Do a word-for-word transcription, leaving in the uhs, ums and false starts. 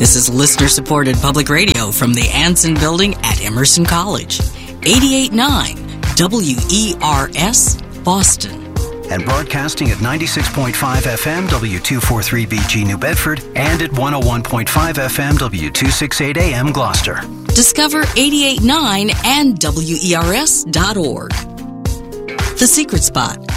This is listener-supported public radio from the Anson Building at Emerson College. eighty-eight point nine W E R S, Boston. And broadcasting at ninety-six point five F M W two forty-three B G New Bedford and at one oh one point five F M W two sixty-eight A M Gloucester. Discover eighty-eight point nine and W E R S dot org. The Secret Spot.